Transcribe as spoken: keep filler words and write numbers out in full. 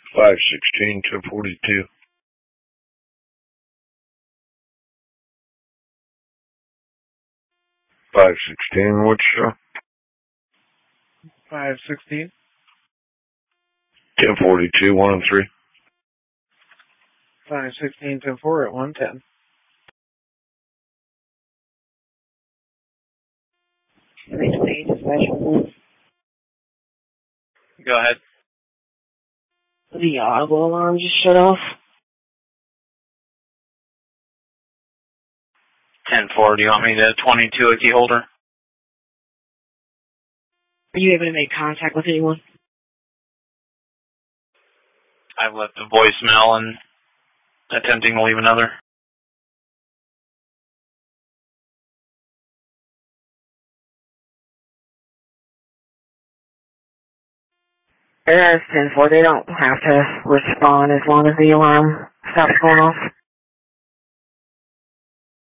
five sixteen, ten forty-two. five sixteen, what's your show? five sixteen. ten forty-two, one and three. five sixteen, ten four at one ten. Go ahead. The audible alarm just shut off. ten four, do you want me to twenty-two a key holder? Are you able to make contact with anyone? I've left a voicemail and attempting to leave another. It is ten four. They don't have to respond as long as the alarm stops going off.